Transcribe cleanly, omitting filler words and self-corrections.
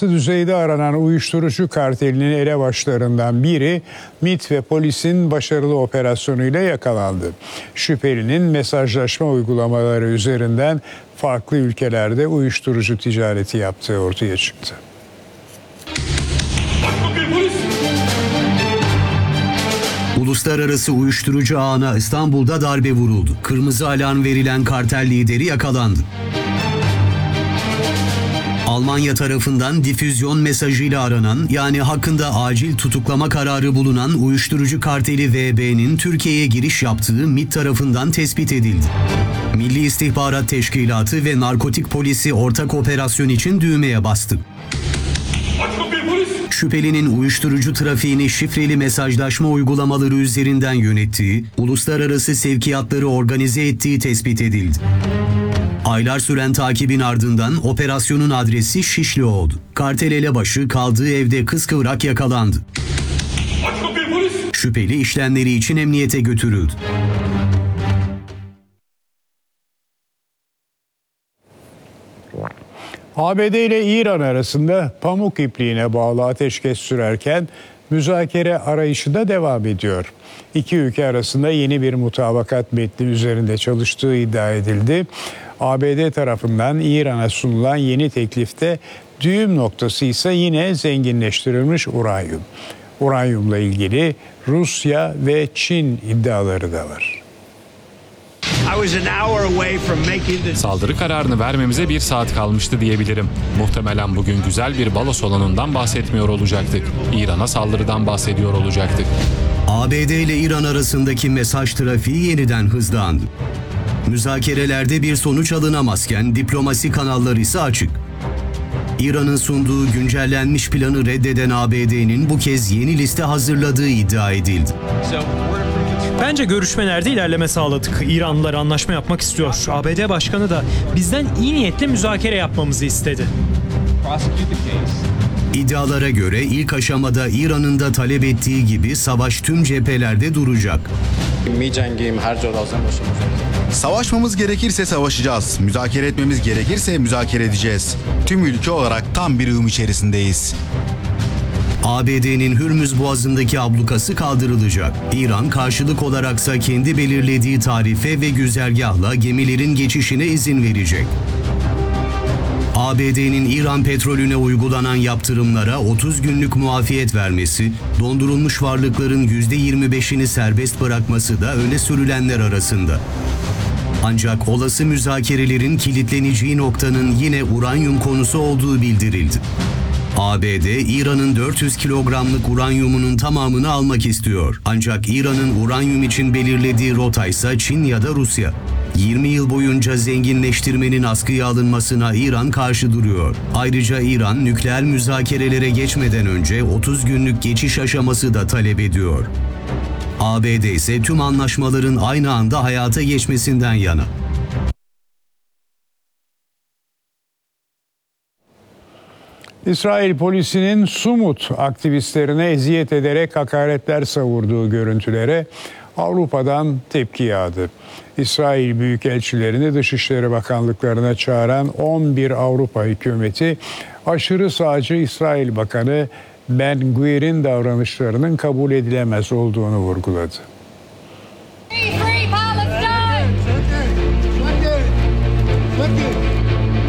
uluslararası düzeyde aranan uyuşturucu kartelinin elebaşlarından biri MİT ve polisin başarılı operasyonuyla yakalandı. Şüphelinin mesajlaşma uygulamaları üzerinden farklı ülkelerde uyuşturucu ticareti yaptığı ortaya çıktı. Uluslararası uyuşturucu ağına İstanbul'da darbe vuruldu. Kırmızı alarm verilen kartel lideri yakalandı. Almanya tarafından difüzyon mesajıyla aranan, yani hakkında acil tutuklama kararı bulunan uyuşturucu karteli VB'nin Türkiye'ye giriş yaptığı MİT tarafından tespit edildi. Milli İstihbarat Teşkilatı ve Narkotik Polisi ortak operasyon için düğmeye bastı. Şüphelinin uyuşturucu trafiğini şifreli mesajlaşma uygulamaları üzerinden yönettiği, uluslararası sevkiyatları organize ettiği tespit edildi. Aylar süren takibin ardından operasyonun adresi Şişli oldu. Kartel elebaşı kaldığı evde kıskıvrak yakalandı. Şüpheli işlemleri için emniyete götürüldü. ABD ile İran arasında pamuk ipliğine bağlı ateşkes sürerken müzakere arayışı da devam ediyor. İki ülke arasında yeni bir mutabakat metni üzerinde çalıştığı iddia edildi. ABD tarafından İran'a sunulan yeni teklifte düğüm noktası ise yine zenginleştirilmiş uranyum. Uranyumla ilgili Rusya ve Çin iddiaları da var. Saldırı kararını vermemize 1 saat kalmıştı diyebilirim. Muhtemelen bugün güzel bir balo salonundan bahsetmiyor olacaktık. İran'a saldırıdan bahsediyor olacaktık. ABD ile İran arasındaki mesaj trafiği yeniden hızlandı. Müzakerelerde bir sonuç alınamazken diplomasi kanalları ise açık. İran'ın sunduğu güncellenmiş planı reddeden ABD'nin bu kez yeni liste hazırladığı iddia edildi. Bence görüşmelerde ilerleme sağladık. İranlılar anlaşma yapmak istiyor. ABD Başkanı da bizden iyi niyetle müzakere yapmamızı istedi. İddialara göre ilk aşamada İran'ın da talep ettiği gibi savaş tüm cephelerde duracak. Savaşmamız gerekirse savaşacağız. Müzakere etmemiz gerekirse müzakere edeceğiz. Tüm ülke olarak tam bir uyum içerisindeyiz. ABD'nin Hürmüz Boğazı'ndaki ablukası kaldırılacak. İran karşılık olaraksa kendi belirlediği tarife ve güzergahla gemilerin geçişine izin verecek. ABD'nin İran petrolüne uygulanan yaptırımlara 30 günlük muafiyet vermesi, dondurulmuş varlıkların %25'ini serbest bırakması da öne sürülenler arasında. Ancak olası müzakerelerin kilitleneceği noktanın yine uranyum konusu olduğu bildirildi. ABD, İran'ın 400 kilogramlık uranyumunun tamamını almak istiyor. Ancak İran'ın uranyum için belirlediği rota ise Çin ya da Rusya. 20 yıl boyunca zenginleştirmenin askıya alınmasına İran karşı duruyor. Ayrıca İran, nükleer müzakerelere geçmeden önce 30 günlük geçiş aşaması da talep ediyor. ABD ise tüm anlaşmaların aynı anda hayata geçmesinden yana. İsrail polisinin Sumut aktivistlerine eziyet ederek hakaretler savurduğu görüntülere Avrupa'dan tepki yağdı. İsrail büyükelçilerini Dışişleri Bakanlıklarına çağıran 11 Avrupa hükümeti aşırı sağcı İsrail Bakanı Ben Gvir'in davranışlarının kabul edilemez olduğunu vurguladı.